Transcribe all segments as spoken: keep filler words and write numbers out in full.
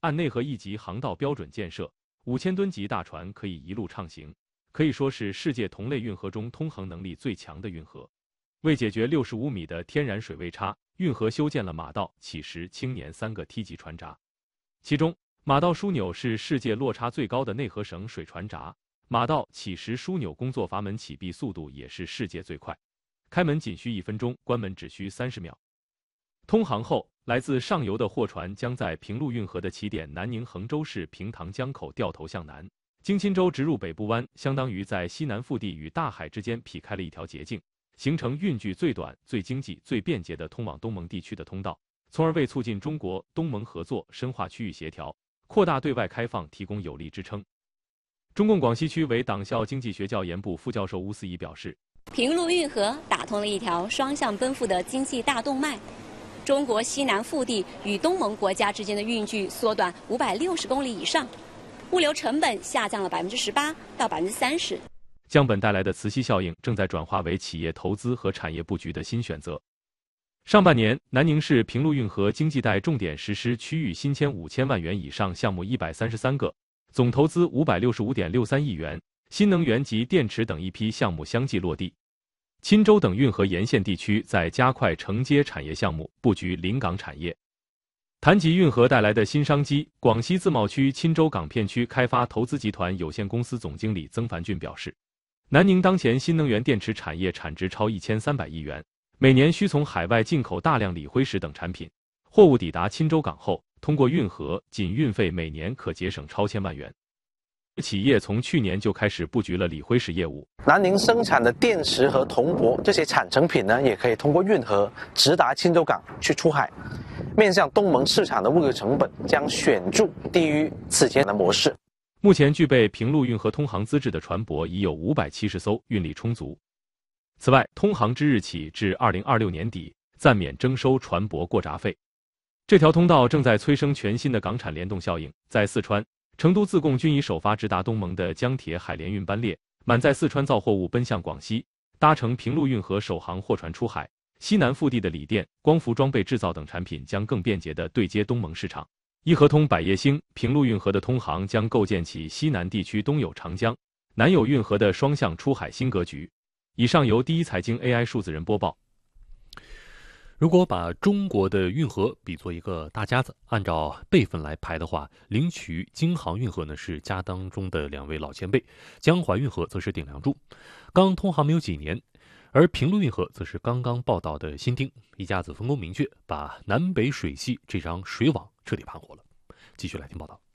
按内河一级航道标准建设，五千吨级大船可以一路畅行，可以说是世界同类运河中通航能力最强的运河。为解决六十五米的天然水位差，运河修建了马道、起石、青年三个梯级船闸。其中，马道枢纽是世界落差最高的内河省水船闸，马道、起石枢纽工作阀门启闭速度也是世界最快，开门仅需一分钟，关门只需三十秒。通航后，来自上游的货船将在平陆运河的起点南宁衡州市平塘江口掉头向南，经钦州直入北部湾，相当于在西南腹地与大海之间劈开了一条捷径，形成运距最短、最经济、最便捷的通往东盟地区的通道，从而为促进中国东盟合作、深化区域协调、扩大对外开放提供有力支撑。中共广西区委党校经济学教研部副教授邬思怡表示， 平陆运河打通了一条双向奔赴的经济大动脉，中国西南腹地与东盟国家之间的运距缩短五百六十公里以上，物流成本下降了百分之十八到百分之三十。 降本带来的磁吸效应正在转化为企业投资和产业布局的新选择。上半年，南宁市平陆运河经济带重点实施区域新签五千万元以上项目一百三十三个，总投资五百六十五点六三亿元，新能源及电池等一批项目相继落地。钦州等运河沿线地区在加快承接产业项目，布局临港产业。谈及运河带来的新商机，广西自贸区钦州港片区开发投资集团有限公司总经理曾凡俊表示，南宁当前新能源电池产业产值超一千三百亿元，每年需从海外进口大量锂辉石等产品，货物抵达钦州港后，通过运河，仅运费每年可节省超千万元。企业从去年就开始布局了锂辉石业务。 南宁生产的电池和铜箔这些产成品呢，也可以通过运河直达钦州港去出海，面向东盟市场的物流成本将显著低于此前的模式。 目前具备平陆运河通航资质的船舶已有五百七十艘，运力充足。此外，通航之日起至二零二六年底暂免征收船舶过闸费。这条通道正在催生全新的港产联动效应，在四川、成都、自贡均已首发直达东盟的江铁海联运班列，满载四川造货物奔向广西，搭乘平陆运河首航货船出海。西南腹地的锂电、光伏装备制造等产品将更便捷地对接东盟市场。一河通百业兴，平陆运河的通航将构建起西南地区东有长江、南有运河的双向出海新格局。以上由第一财经 A I 数字人播报。 如果把中国的运河比作一个大家子，按照辈分来排的话，灵渠、京杭运河呢是家当中的两位老前辈，江淮运河则是顶梁柱。刚通航没有几年，而平陆运河则是刚刚报道的新丁，一家子分工明确，把南北水系这张水网彻底盘活了。继续来听报道。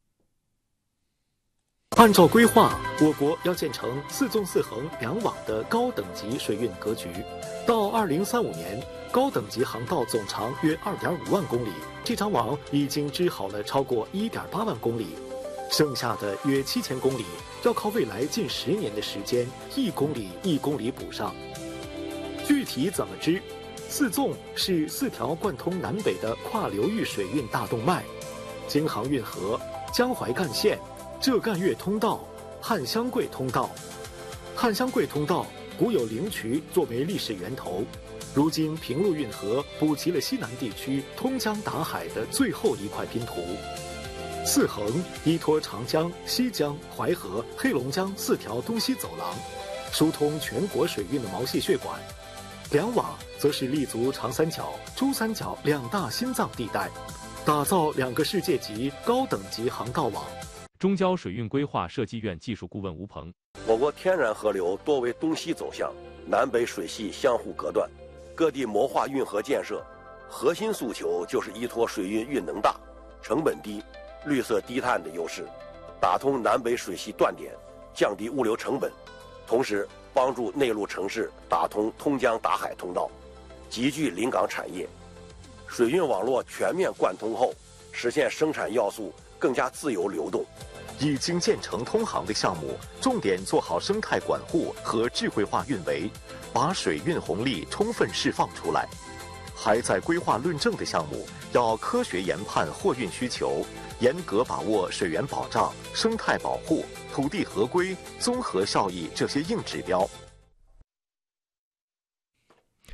按照规划，我国要建成四纵四横两网的高等级水运格局。到二零三五年，高等级航道总长约二点五万公里，这张网已经织好了超过一点八万公里，剩下的约七千公里要靠未来近十年的时间，一公里一公里补上。具体怎么织？四纵是四条贯通南北的跨流域水运大动脉，京杭运河、江淮干线、浙赣粤通道、汉湘桂通道。汉湘桂通道古有灵渠作为历史源头，如今平陆运河补齐了西南地区通江达海的最后一块拼图。四横依托长江、西江、淮河、黑龙江四条东西走廊，疏通全国水运的毛细血管。两网则是立足长三角、珠三角两大心脏地带，打造两个世界级高等级航道网。 中交水运规划设计院技术顾问吴鹏， 我国天然河流多为东西走向，南北水系相互隔断，各地谋划运河建设，核心诉求就是依托水运运能大、成本低、绿色低碳的优势，打通南北水系断点，降低物流成本，同时帮助内陆城市打通通江达海通道，集聚临港产业。水运网络全面贯通后，实现生产要素更加自由流动。 已经建成通航的项目，重点做好生态管护和智慧化运维，把水运红利充分释放出来。还在规划论证的项目，要科学研判货运需求，严格把握水源保障、生态保护、土地合规、综合效益这些硬指标。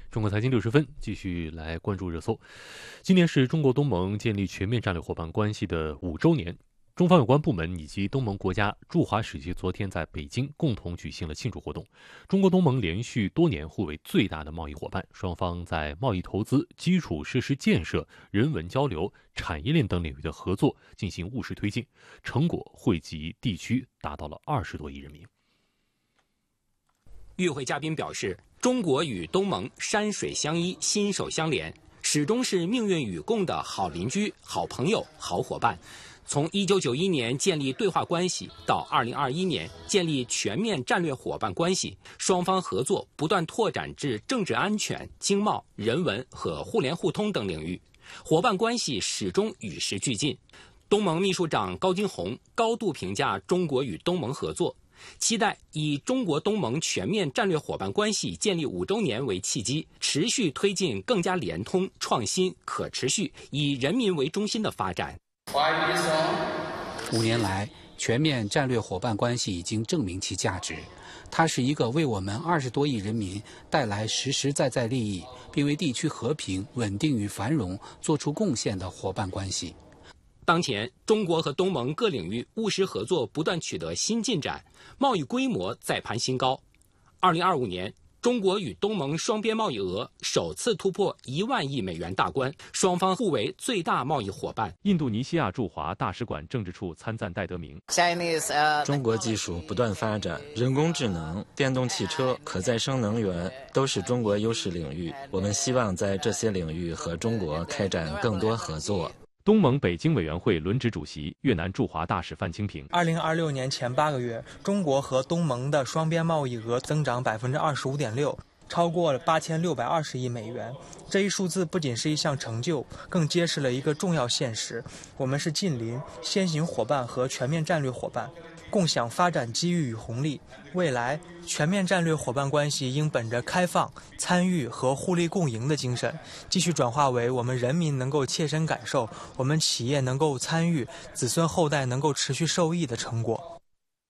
中国财经六十分继续来关注热搜。今年是中国东盟建立全面战略伙伴关系的五周年，中方有关部门以及东盟国家驻华使节昨天在北京共同举行了庆祝活动。中国东盟连续多年互为最大的贸易伙伴，双方在贸易投资、基础设施建设、人文交流、产业链等领域的合作进行务实推进，成果惠及地区达到了二十多亿人民。 与会嘉宾表示，中国与东盟山水相依、心手相连，始终是命运与共的好邻居、好朋友、好伙伴。从一九九一年建立对话关系到二零二一年建立全面战略伙伴关系，双方合作不断拓展至政治安全、经贸、人文和互联互通等领域，伙伴关系始终与时俱进。东盟秘书长高金红高度评价中国与东盟合作，期待以中国东盟全面战略伙伴关系建立五周年为契机，持续推进更加联通、创新、可持续、以人民为中心的发展。 五年来，全面战略伙伴关系已经证明其价值。它是一个为我们二十多亿人民带来实实在在利益，并为地区和平、稳定与繁荣做出贡献的伙伴关系。 当前，中国和东盟各领域务实合作不断取得新进展，贸易规模再攀新高。二零二五年，中国与东盟双边贸易额首次突破一万亿美元大关，双方互为最大贸易伙伴。 印度尼西亚驻华大使馆政治处参赞戴德明： 中国技术不断发展，人工智能、电动汽车、可再生能源都是中国优势领域。我们希望在这些领域和中国开展更多合作。 东盟北京委员会轮值主席、越南驻华大使范清平： 二零二六年前八个月，中国和东盟的双边贸易额增长百分之二十五点六，超过了八千六百二十亿美元。这一数字不仅是一项成就，更揭示了一个重要现实：我们是近邻、先行伙伴和全面战略伙伴，共享发展机遇与红利。未来，全面战略伙伴关系应本着开放、参与和互利共赢的精神，继续转化为我们人民能够切身感受，我们企业能够参与，子孙后代能够持续受益的成果。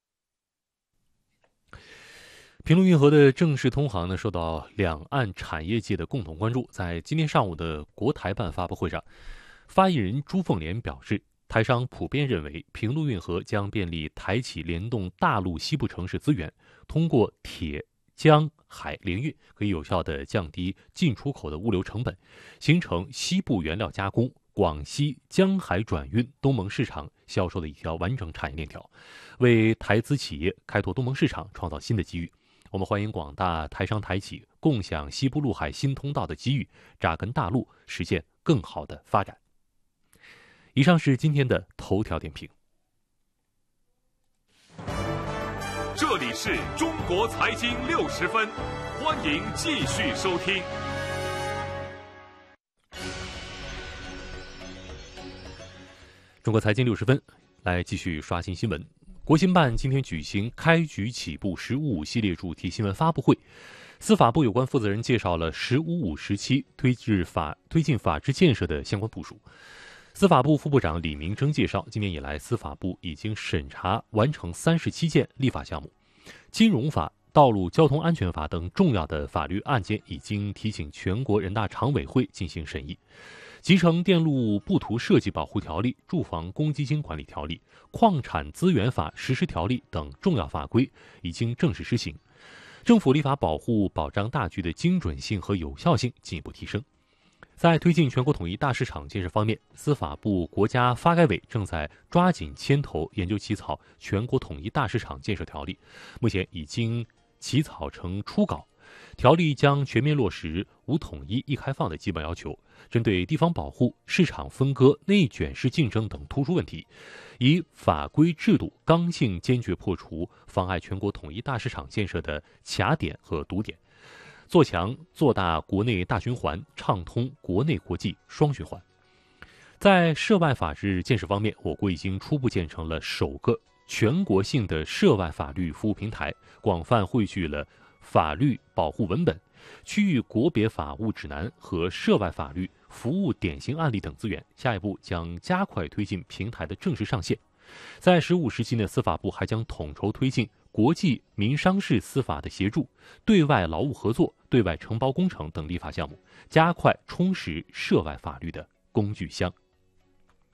平陆运河的正式通航呢，受到两岸产业界的共同关注。在今天上午的国台办发布会上，发言人朱凤莲表示，台商普遍认为，平陆运河将便利台企联动大陆西部城市资源，通过铁、江、海联运，可以有效地降低进出口的物流成本，形成西部原料加工、广西、江海转运、东盟市场销售的一条完整产业链条，为台资企业开拓东盟市场创造新的机遇。我们欢迎广大台商台企共享西部陆海新通道的机遇，扎根大陆，实现更好的发展。以上是今天的头条点评。 这里是中国财经六十分，欢迎继续收听。 中国财经六十分，来继续刷新新闻。国新办今天举行开局起步“十五五”系列主题新闻发布会，司法部有关负责人介绍了“十五五”时期推进法推进法治建设的相关部署。司法部副部长李明征介绍，今年以来，司法部已经审查完成三十七件立法项目，金融法、道路交通安全法等重要的法律案件已经提请全国人大常委会进行审议。集成电路布图设计保护条例、住房公积金管理条例、矿产资源法实施条例等重要法规已经正式施行，政府立法保护保障大局的精准性和有效性进一步提升。在推进全国统一大市场建设方面，司法部、国家发改委正在抓紧牵头研究起草全国统一大市场建设条例，目前已经起草成初稿。条例将全面落实无统一、一开放的基本要求，针对地方保护、市场分割、内卷式竞争等突出问题，以法规制度刚性坚决破除妨碍全国统一大市场建设的卡点和堵点，做强做大国内大循环，畅通国内国际双循环。在涉外法治建设方面，我国已经初步建成了首个全国性的涉外法律服务平台，广泛汇聚了法律保护文本、区域国别法务指南和涉外法律服务典型案例等资源。下一步将加快推进平台的正式上线。在十五时期呢，司法部还将统筹推进国际民商事司法的协助、对外劳务合作、对外承包工程等立法项目，加快充实涉外法律的工具箱。